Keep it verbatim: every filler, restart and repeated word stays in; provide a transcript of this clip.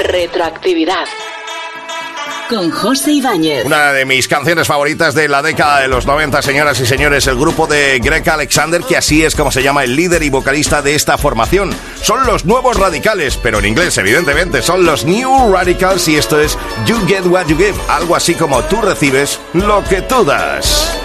Retroactividad. Con José Ibáñez. Una de mis canciones favoritas de la década de los noventa, señoras y señores, el grupo de Greg Alexander, que así es como se llama el líder y vocalista de esta formación. Son los Nuevos Radicales, pero en inglés, evidentemente, son los New Radicals, y esto es You Get What You Give, algo así como tú recibes lo que tú das.